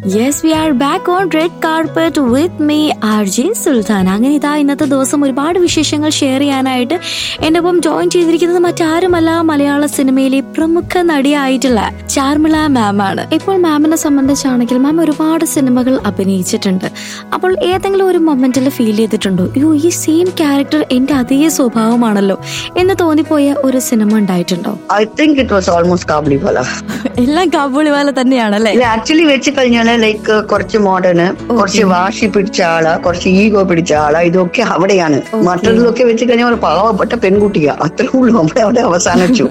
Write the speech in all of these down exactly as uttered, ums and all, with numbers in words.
Yes, V are back on red carpet with me R J സുൽത്താൻ. അങ്ങനെ ഇതാ ഇന്നത്തെ ദിവസം ഒരുപാട് വിശേഷങ്ങൾ ഷെയർ ചെയ്യാനായിട്ട് എന്റെ ഒപ്പം ജോയിൻ ചെയ്തിരിക്കുന്നത് മറ്റാരുമല്ല, മലയാള സിനിമയിലെ പ്രമുഖ നടിയായിട്ടുള്ള ചാർമിള മാം ആണ്. ഇപ്പോൾ മാമിനെ സംബന്ധിച്ചാണെങ്കിൽ മാം ഒരുപാട് സിനിമകൾ അഭിനയിച്ചിട്ടുണ്ട്. അപ്പോൾ ഏതെങ്കിലും ഒരു മൊമെന്റിൽ ഫീൽ ചെയ്തിട്ടുണ്ടോ, അയ്യോ ഈ സെയിം ക്യാരക്ടർ എന്റെ അതേ സ്വഭാവമാണല്ലോ എന്ന് തോന്നിപ്പോയ ഒരു സിനിമ ഉണ്ടായിട്ടുണ്ടോ? I think it was almost Kabuliwala. എല്ലാം കാബൂളിവാല തന്നെയാണല്ലേ? ആക്ച്വലി വെച്ച് കഴിഞ്ഞാല് ലൈക്ക് കുറച്ച് മോഡേണ്, കുറച്ച് വാശി പിടിച്ച ആളാ, കുറച്ച് ഈഗോ പിടിച്ച ആളാ, ഇതൊക്കെ അവിടെയാണ്. മറ്റുള്ളതൊക്കെ വെച്ച് കഴിഞ്ഞാൽ ഒരു പാവപ്പെട്ട പെൺകുട്ടിയാ, അത്രേ ഉള്ളൂ. അവിടെ അവിടെ അവസാനിച്ചു.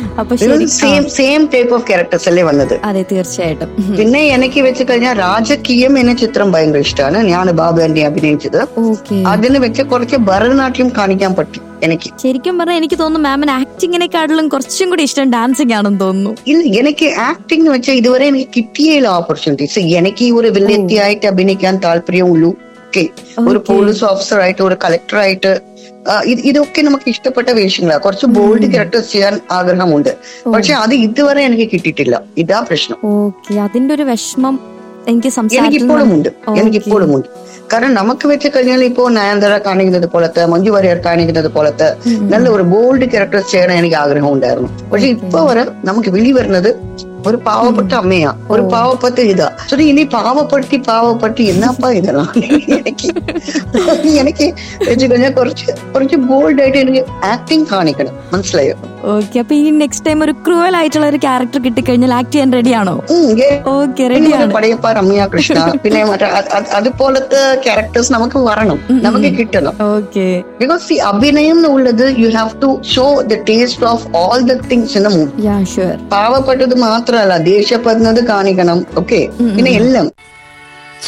Same same type of characters അല്ലേ വന്നത്? അതെ, തീർച്ചയായിട്ടും. പിന്നെ എനിക്ക് വെച്ച് കഴിഞ്ഞാൽ രാജകീയം എന്ന ചിത്രം ഭയങ്കര ഇഷ്ടമാണ്. ഞാൻ ബാബു ആന്റി അഭിനയിച്ചത്. അതിന് വെച്ച് കുറച്ച് ഭരതനാട്യം കാണിക്കാൻ പറ്റി എനിക്ക്. ശരിക്കും പറഞ്ഞാൽ എനിക്ക് തോന്നുന്നു മാമിന് ആക്ടിങ്ങിനെക്കാട്ടിലും കുറച്ചും കൂടി ഇഷ്ടം ഡാൻസിങ് ആണെന്ന് തോന്നുന്നു. ഇല്ല, എനിക്ക് ആക്ടിങ് വെച്ചാൽ ഇതുവരെ എനിക്ക് കിട്ടിയില്ല ഓപ്പർച്യൂണിറ്റീസ്. എനിക്ക് ഒരു വില്ലത്തിയായിട്ട് അഭിനയിക്കാൻ താല്പര്യമുള്ളൂ. ഓക്കെ, ഒരു പോലീസ് ഓഫീസർ ആയിട്ട്, ഒരു കളക്ടർ ആയിട്ട്, ഇതൊക്കെ നമുക്ക് ഇഷ്ടപ്പെട്ട വേഷങ്ങളാണ്. കുറച്ച് ബോൾഡ് ക്യാരക്ടേഴ്സ് ചെയ്യാൻ ആഗ്രഹമുണ്ട്. പക്ഷെ അത് ഇതുവരെ എനിക്ക് കിട്ടിയിട്ടില്ല. ഇതാ പ്രശ്നം. ഓക്കെ, അതിന്റെ ഒരു വിഷമം എനിക്ക് എനിക്കിപ്പോഴും ഉണ്ട് എനിക്കിപ്പോഴും ഉണ്ട് കാരണം നമുക്ക് വെച്ച് കഴിഞ്ഞാൽ ഇപ്പോ നയൻതാര കാണിക്കുന്നത് പോലത്തെ, മഞ്ജു വാര്യർ കാണിക്കുന്നത് പോലത്തെ നല്ല ഒരു ബോൾഡ് ക്യാരക്ടേഴ്സ് ചെയ്യണം എനിക്ക് ആഗ്രഹം ഉണ്ടായിരുന്നു. പക്ഷെ ഇപ്പൊ വരെ നമുക്ക് വെളി വരുന്നത് ഒരു പാവപ്പെട്ട അമ്മയാ, ഒരു പാവപ്പെട്ട ഇതാ. സോറി, ഇനി പാവപ്പെടുത്തി പാവപ്പെടുത്തി എന്നാപ്പാ ഇതാണ് എനിക്ക് എനിക്ക് വെച്ച് കഴിഞ്ഞാൽ കുറച്ച് കുറച്ച് ബോൾഡ് ആയിട്ട് എനിക്ക് ആക്ടിങ് കാണിക്കണം. മനസ്സിലായോ? ഓക്കെ, അപ്പൊ ഈ നെക്സ്റ്റ് ടൈം ഒരു ക്രൂവൽ ആയിട്ടുള്ള ഒരു ക്യാരക്ടർ കിട്ടിക്കഴിഞ്ഞാൽ ആക്ട് ചെയ്യാൻ റെഡിയാണോ? ഓക്കെ, റെഡിയാണ്. പടയപ്പ രമ്യ കൃഷ്ണ, പിന്നെ മറ്റേ അതുപോലത്തെ ക്യാരക്ടേഴ്സ് നമുക്ക് വരണം, നമുക്ക് കിട്ടണം. ഓക്കെ, ബിക്കോസ് ഈ അഭിനയം എന്നുള്ളത് you have to show the taste of all the things in the movie. പാവപ്പെട്ടത് മാത്രമല്ല, ദേഷ്യപ്പെടുന്നത് കാണിക്കണം. ഓക്കെ, പിന്നെ എല്ലാം